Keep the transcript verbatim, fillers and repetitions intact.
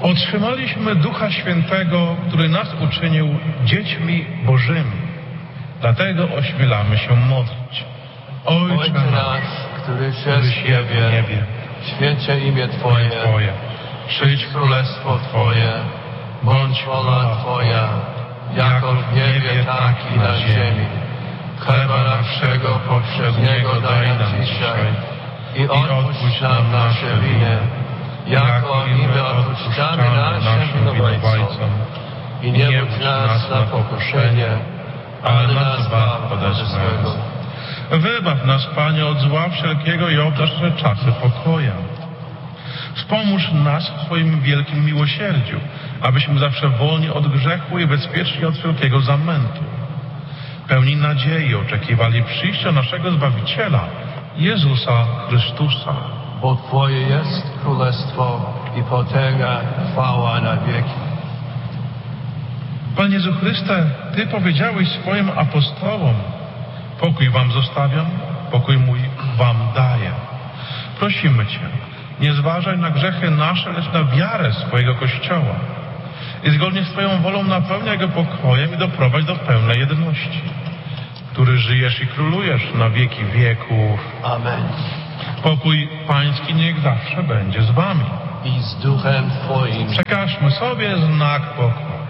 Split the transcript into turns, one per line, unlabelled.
Otrzymaliśmy Ducha Świętego, który nas uczynił dziećmi Bożymi. Dlatego ośmielamy się modlić. Ojcze
Ojcze
nasz,
nasz, któryś
któryś
jest w
jest w
niebie,
niebie,
święcie imię Twoje,
Twoje,
przyjdź królestwo Twoje, bądź wola Twoja, jako w niebie, tak i na ziemi. Chleba naszego powszedniego daj nam dzisiaj i odpuść nam nasze winy, jako i my odpuszczamy naszym winowajcom. I nie wódź nas na pokuszenie, ale nas zbaw ode złego.
Wybaw nas, Panie, od zła wszelkiego i obdarz nasze czasy pokojem. Wspomóż nas w Twoim wielkim miłosierdziu, abyśmy zawsze wolni od grzechu i bezpieczni od wszelkiego zamętu. Pełni nadziei oczekiwali przyjścia naszego Zbawiciela, Jezusa Chrystusa.
Bo Twoje jest królestwo i potęga, chwała na wieki.
Panie Jezu Chryste, Ty powiedziałeś swoim apostołom: pokój wam zostawiam, pokój mój wam daję. Prosimy Cię, nie zważaj na grzechy nasze, lecz na wiarę swojego Kościoła. I zgodnie z Twoją wolą napełniaj go pokojem i doprowadź do pełnej jedności, który żyjesz i królujesz na wieki wieków.
Amen.
Pokój Pański niech zawsze będzie z Wami.
I z duchem Twoim.
Przekażmy sobie znak pokoju.